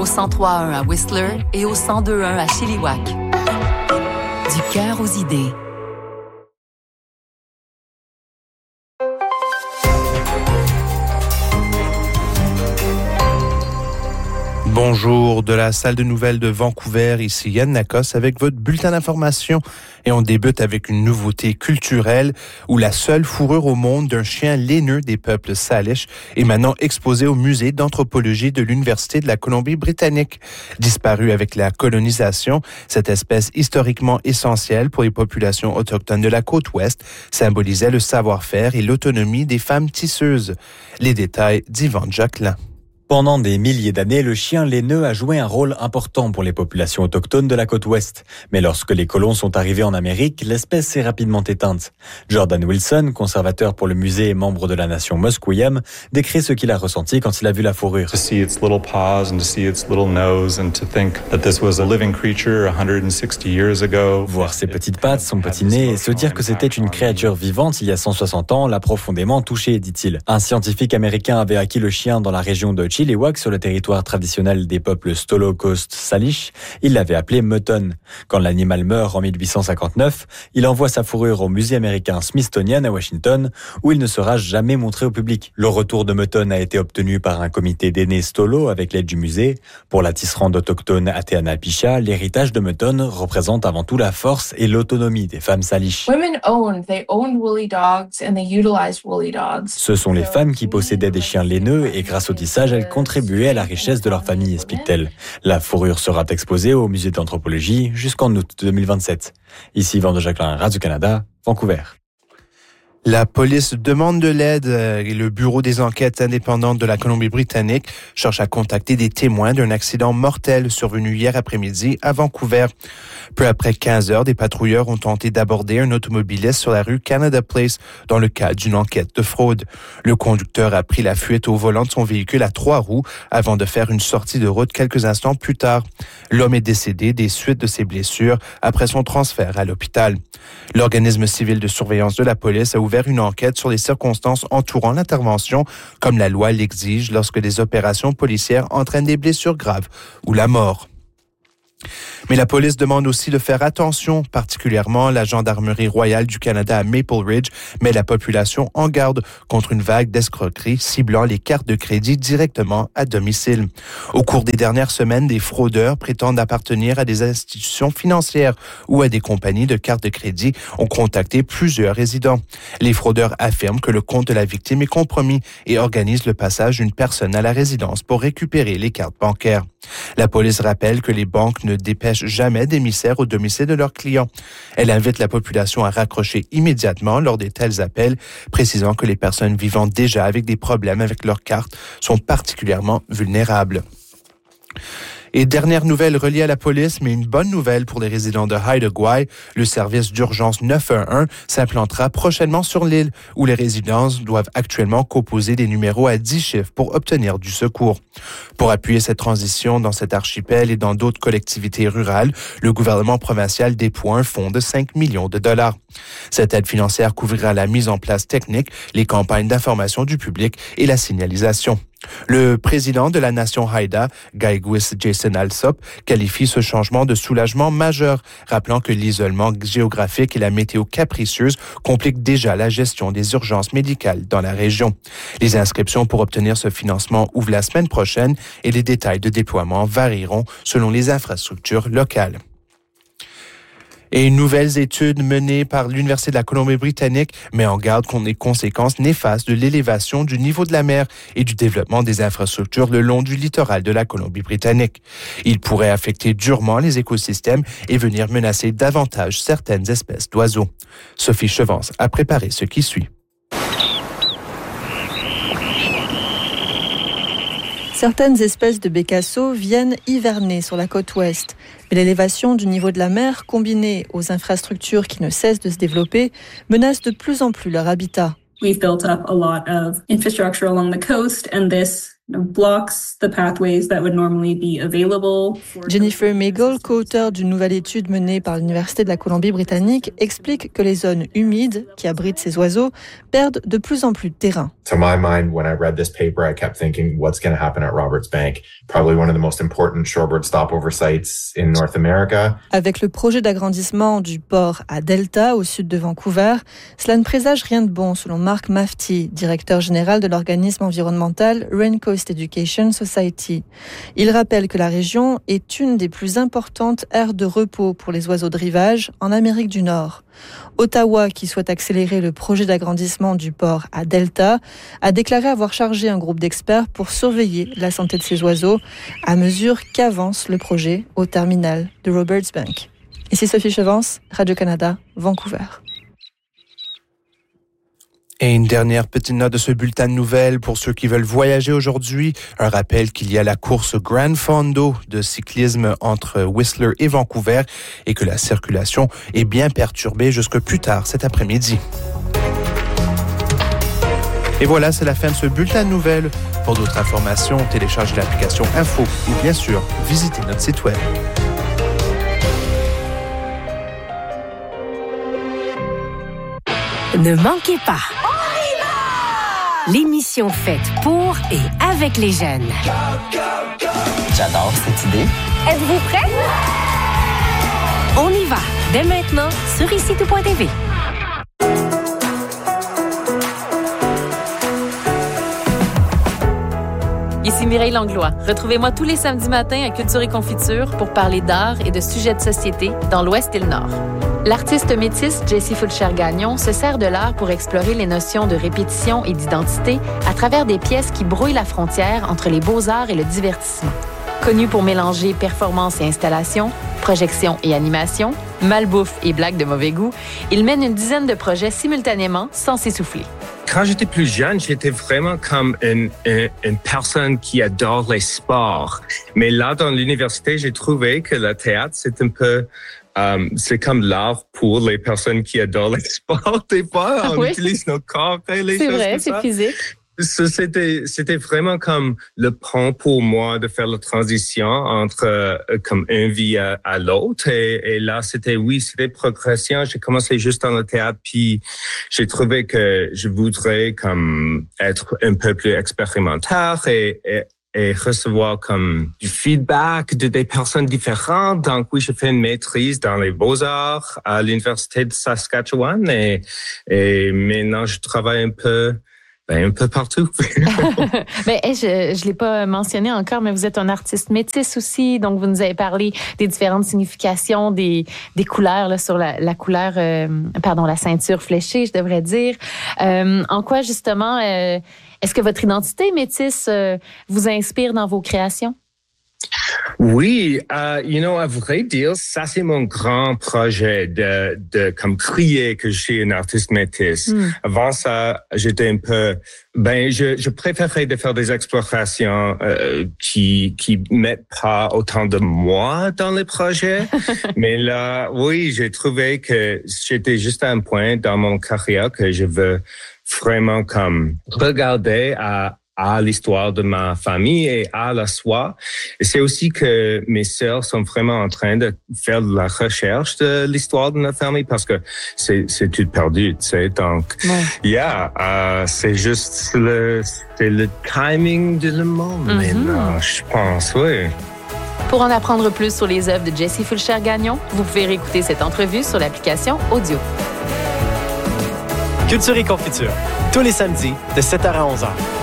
au 103.1 à Whistler et au 102.1 à Chilliwack. Du cœur aux idées. Bonjour de la salle de nouvelles de Vancouver, ici Yann Nakos avec votre bulletin d'information et on débute avec une nouveauté culturelle où la seule fourrure au monde d'un chien laineux des peuples Salish est maintenant exposée au musée d'anthropologie de l'Université de la Colombie-Britannique. Disparue avec la colonisation, cette espèce historiquement essentielle pour les populations autochtones de la côte ouest symbolisait le savoir-faire et l'autonomie des femmes tisseuses. Les détails d'Yvan Jacquelin. Pendant des milliers d'années, le chien laineux a joué un rôle important pour les populations autochtones de la côte ouest. Mais lorsque les colons sont arrivés en Amérique, l'espèce s'est rapidement éteinte. Jordan Wilson, conservateur pour le musée et membre de la nation Musqueam, décrit ce qu'il a ressenti quand il a vu la fourrure. To see its little paws and to see its little nose and to think that this was a living creature 160 years ago. Voir ses petites pattes, son petit nez et se dire que c'était une créature vivante il y a 160 ans l'a profondément touché, dit-il. Un scientifique américain avait acquis le chien dans la région de Chilliwack sur le territoire traditionnel des peuples Stolo Coast Salish. Il l'avait appelé Mutton. Quand l'animal meurt en 1859, il envoie sa fourrure au musée américain Smithsonian à Washington, où il ne sera jamais montré au public. Le retour de Mutton a été obtenu par un comité d'aînés Stolo avec l'aide du musée. Pour la tisserande autochtone Ateana Picha, l'héritage de Mutton représente avant tout la force et l'autonomie des femmes Salish. Ce sont les femmes qui possédaient des chiens laineux et grâce au tissage, elles contribuaient à la richesse de leur famille, explique-t-elle. La fourrure sera exposée au musée d'anthropologie jusqu'en août 2027. Ici, Yvan Jacquelin, Radio-Canada, Vancouver. La police demande de l'aide et le Bureau des enquêtes indépendantes de la Colombie-Britannique cherche à contacter des témoins d'un accident mortel survenu hier après-midi à Vancouver. Peu après 15 heures, des patrouilleurs ont tenté d'aborder un automobiliste sur la rue Canada Place dans le cadre d'une enquête de fraude. Le conducteur a pris la fuite au volant de son véhicule à 3 roues avant de faire une sortie de route quelques instants plus tard. L'homme est décédé des suites de ses blessures après son transfert à l'hôpital. L'organisme civil de surveillance de la police a ouvert une enquête sur les circonstances entourant l'intervention, comme la loi l'exige lorsque des opérations policières entraînent des blessures graves ou la mort. Mais la police demande aussi de faire attention, particulièrement la Gendarmerie royale du Canada à Maple Ridge met la population en garde contre une vague d'escroqueries ciblant les cartes de crédit directement à domicile. Au cours des dernières semaines, des fraudeurs prétendent appartenir à des institutions financières ou à des compagnies de cartes de crédit ont contacté plusieurs résidents. Les fraudeurs affirment que le compte de la victime est compromis et organisent le passage d'une personne à la résidence pour récupérer les cartes bancaires. La police rappelle que les banques ne dépêchent jamais d'émissaires au domicile de leurs clients. Elle invite la population à raccrocher immédiatement lors de tels appels, précisant que les personnes vivant déjà avec des problèmes avec leurs cartes sont particulièrement vulnérables. Et dernière nouvelle reliée à la police, mais une bonne nouvelle pour les résidents de Haida Gwaii, le service d'urgence 911 s'implantera prochainement sur l'île, où les résidents doivent actuellement composer des numéros à 10 chiffres pour obtenir du secours. Pour appuyer cette transition dans cet archipel et dans d'autres collectivités rurales, le gouvernement provincial déploie un fonds de 5 millions de dollars. Cette aide financière couvrira la mise en place technique, les campagnes d'information du public et la signalisation. Le président de la nation Haida, Gaigwis Jason Alsop, qualifie ce changement de soulagement majeur, rappelant que l'isolement géographique et la météo capricieuse compliquent déjà la gestion des urgences médicales dans la région. Les inscriptions pour obtenir ce financement ouvrent la semaine prochaine et les détails de déploiement varieront selon les infrastructures locales. Et une nouvelle étude menée par l'Université de la Colombie-Britannique met en garde contre les conséquences néfastes de l'élévation du niveau de la mer et du développement des infrastructures le long du littoral de la Colombie-Britannique. Il pourrait affecter durement les écosystèmes et venir menacer davantage certaines espèces d'oiseaux. Sophie Chevance a préparé ce qui suit. Certaines espèces de bécassos viennent hiverner sur la côte ouest. Mais l'élévation du niveau de la mer, combinée aux infrastructures qui ne cessent de se développer, menace de plus en plus leur habitat. We've built up a lot of infrastructure along the coast, and this blocks the pathways that would normally be available. Jennifer Meigel, co-auteure d'une nouvelle étude menée par l'Université de la Colombie-Britannique, explique que les zones humides qui abritent ces oiseaux perdent de plus en plus de terrain. To my mind, when I read this paper, I kept thinking, what's going to happen at Roberts Bank? Probably one of the most important shorebird stopover sites in North America. Avec le projet d'agrandissement du port à Delta, au sud de Vancouver, cela ne présage rien de bon, selon Mark Mafty, directeur général de l'organisme environnemental Raincoast Education Society. Il rappelle que la région est une des plus importantes aires de repos pour les oiseaux de rivage en Amérique du Nord. Ottawa, qui souhaite accélérer le projet d'agrandissement du port à Delta, a déclaré avoir chargé un groupe d'experts pour surveiller la santé de ces oiseaux à mesure qu'avance le projet au terminal de Roberts Bank. Ici Sophie Chevance, Radio-Canada, Vancouver. Et une dernière petite note de ce bulletin de nouvelles pour ceux qui veulent voyager aujourd'hui. Un rappel qu'il y a la course Grand Fondo de cyclisme entre Whistler et Vancouver et que la circulation est bien perturbée jusque plus tard cet après-midi. Et voilà, c'est la fin de ce bulletin de nouvelles. Pour d'autres informations, téléchargez l'application Info ou bien sûr, visitez notre site web. Ne manquez pas. L'émission faite pour et avec les jeunes. J'adore cette idée. Êtes-vous prêts? On y va, dès maintenant, sur ICTO.tv. Ici Mireille Langlois. Retrouvez-moi tous les samedis matins à Culture et Confiture pour parler d'art et de sujets de société dans l'Ouest et le Nord. L'artiste métisse Jessie Fulcher-Gagnon se sert de l'art pour explorer les notions de répétition et d'identité à travers des pièces qui brouillent la frontière entre les beaux-arts et le divertissement. Connu pour mélanger performance et installation, projection et animation, malbouffe et blagues de mauvais goût, il mène une dizaine de projets simultanément sans s'essouffler. Quand j'étais plus jeune, j'étais vraiment comme une personne qui adore les sports. Mais là, dans l'université, j'ai trouvé que le théâtre, c'est un peu... c'est comme l'art pour les personnes qui adorent les sports. Des fois, on utilise nos corps et les choses comme ça. C'est vrai, c'est physique. C'était vraiment comme le pont pour moi de faire la transition entre comme une vie à l'autre. Et là, c'était progression. J'ai commencé juste dans le théâtre, puis j'ai trouvé que je voudrais comme être un peu plus expérimentaire et recevoir comme du feedback de des personnes différentes. Donc oui, j'ai fait une maîtrise dans les beaux-arts à l'Université de Saskatchewan et maintenant je travaille un peu partout. Je l'ai pas mentionné encore, mais vous êtes un artiste métis aussi, donc vous nous avez parlé des différentes significations des couleurs là, sur la couleur, la ceinture fléchée, je devrais dire. En quoi justement est-ce que votre identité métisse vous inspire dans vos créations? Oui, à vrai dire, ça c'est mon grand projet de comme crier que je suis un artiste métis. Avant ça, j'étais un peu, je préférais de faire des explorations qui mettent pas autant de moi dans les projets. Mais là, oui, j'ai trouvé que j'étais juste à un point dans mon carrière que je veux vraiment comme regarder à l'histoire de ma famille et à la soi. Et c'est aussi que mes sœurs sont vraiment en train de faire de la recherche de l'histoire de notre famille parce que c'est tout perdu, tu sais. Donc, c'est juste le timing de le monde maintenant, je pense, oui. Pour en apprendre plus sur les œuvres de Jessie Fulcher-Gagnon, vous pouvez réécouter cette entrevue sur l'application Audio. Culture et Confiture, tous les samedis de 7h à 11h.